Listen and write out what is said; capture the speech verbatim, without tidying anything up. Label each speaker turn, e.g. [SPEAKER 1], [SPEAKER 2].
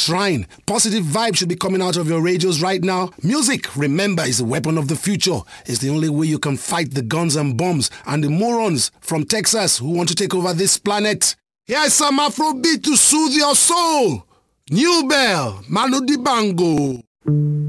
[SPEAKER 1] shrine. Positive vibes should be coming out of your radios right now. Music, remember, is the weapon of the future. It's the only way you can fight the guns and bombs and the morons from Texas who want to take over this planet. Here's some Afrobeat to soothe your soul. New Bell, Manu Dibango.